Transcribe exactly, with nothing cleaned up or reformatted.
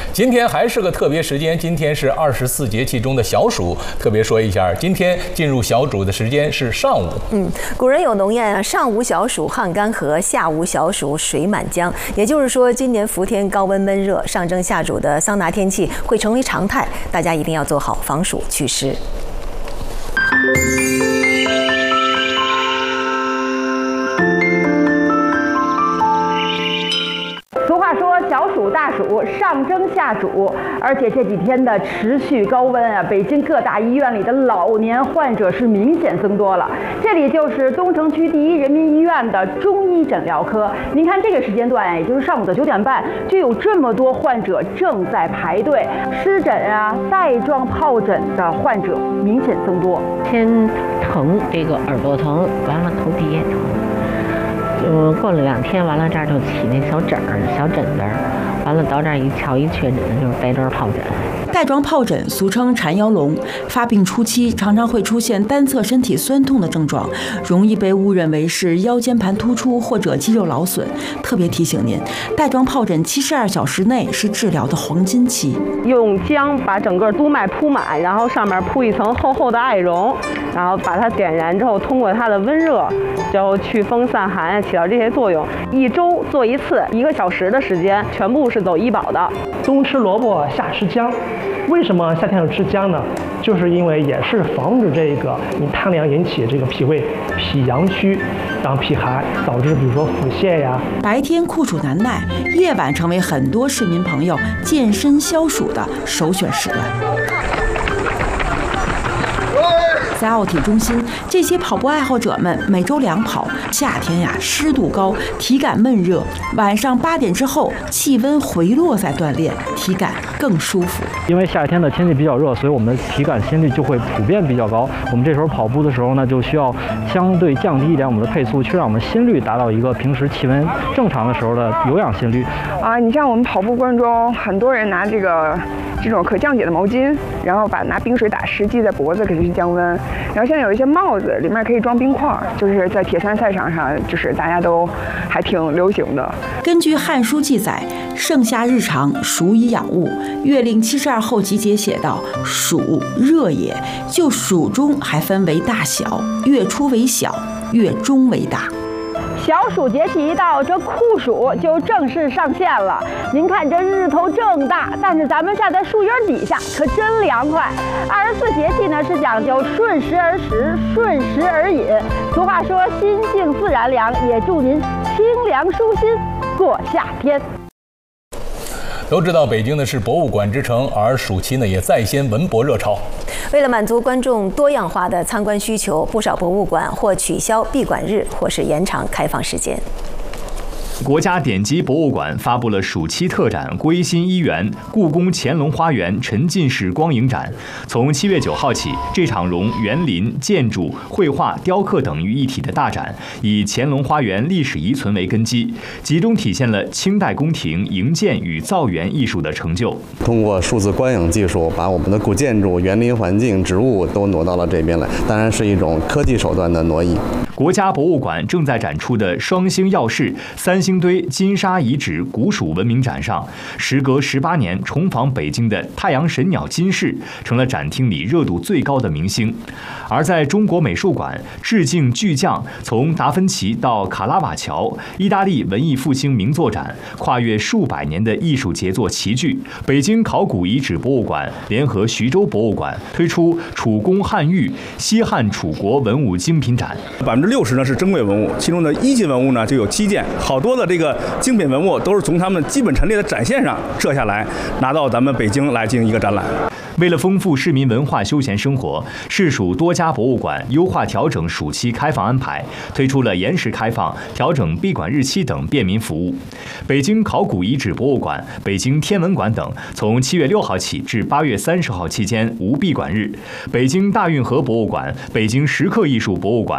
今天还是个特别时间，今天是二十四节气中的小暑。特别说一下，今天进入小暑的时间是上午。 嗯，古人有农谚啊，上无小暑旱干涸，下无小暑水满江。也就是说，今年伏天高温闷热，上蒸下煮的桑拿天气会成为常态，大家一定要做好防暑祛湿。 俗话说小暑大暑，上蒸下煮，而且这几天的持续高温啊，北京各大医院里的老年患者是明显增多了。这里就是东城区第一人民医院的中医诊疗科。您看这个时间段，也就是上午的九点半，就有这么多患者正在排队。湿疹啊、带状疱疹的患者明显增多。 先疼，这个耳朵疼，完了头皮也疼。嗯，过了两天，完了这儿就起那小疹儿、小疹子儿，完了到这儿一瞧一确诊就是带状疱疹。 带状疱疹俗称缠腰龙，发病初期常常会出现单侧身体酸痛的症状，容易被误认为是腰间盘突出或者肌肉劳损。特别提醒您，带状疱疹七十二小时内是治疗的黄金期。 用姜把整个督脉铺满，然后上面铺一层厚厚的艾绒，然后把它点燃之后，通过它的温热，就祛风散寒，起到这些作用。一周做一次，一个小时的时间，全部是走医保的。 冬吃萝卜，夏吃姜。为什么夏天要吃姜呢？就是因为也是防止这个你贪凉引起这个脾胃脾阳虚，让脾寒，导致比如说腹泻呀。 白天酷暑难耐，夜晚成为很多市民朋友健身消暑的首选时段。在奥体中心，这些跑步爱好者们每周两跑。夏天呀，湿度高，体感闷热。晚上八点之后，气温回落再锻炼，体感更舒服。 因为夏天的天气比较热，所以我们的体感心率就会普遍比较高。我们这时候跑步的时候呢，就需要相对降低一点我们的配速，去让我们心率达到一个平时气温正常的时候的有氧心率。 啊，你像我们跑步过程中，很多人拿这个这种可降解的毛巾，然后把拿冰水打湿系在脖子，可以去降温。然后现在有一些帽子里面可以装冰块，就是在铁三赛场上，就是大家都还挺流行的。 根据《汉书》记载，盛夏日长，暑以养物。月令七十二候集解写道：“暑，热也。就暑中还分为大小，月初为小，月中为大。” 小暑节气一到，这酷暑就正式上线了。您看这日头正大，但是咱们站在树荫底下可真凉快。二十四节气呢是讲究顺时而食，顺时而饮。俗话说心静自然凉，也祝您清凉舒心过夏天。 都知道北京呢是博物馆之城，而暑期呢也再掀文博热潮。 为了满足观众多样化的参观需求，不少博物馆或取消闭馆日，或是延长开放时间。 国家典籍博物馆发布了暑期特展“归心一园”故宫乾隆花园沉浸式光影展。从七月九号起，这场融园林、建筑、绘画、雕刻等于一体的大展，以乾隆花园历史遗存为根基，集中体现了清代宫廷营建与造园艺术的成就。 通过数字观影技术，把我们的古建筑、园林环境、植物都挪到了这边来，当然是一种科技手段的挪移。 国家博物馆正在展出的双星耀世三星堆金沙遗址古蜀文明展上，时隔十八年重访北京的太阳神鸟金饰成了展厅里热度最高的明星。而在中国美术馆，致敬巨匠从达芬奇到卡拉瓦乔，意大利文艺复兴名作展，跨越数百年的艺术杰作齐聚。北京考古遗址博物馆联合徐州博物馆推出楚宫汉玉西汉楚国文物精品展。 百分之六十呢是珍贵文物，其中的一级文物呢就有七件，好多的这个精品文物都是从他们基本陈列的展线上撤下来，拿到咱们北京来进行一个展览。 为了丰富市民文化休闲生活，市属多家博物馆优化调整暑期开放安排，推出了延时开放、调整闭馆日期等便民服务。北京考古遗址博物馆、北京天文馆等从七月六号起至八月三十号期间无闭馆日。北京大运河博物馆、北京石刻艺术博物馆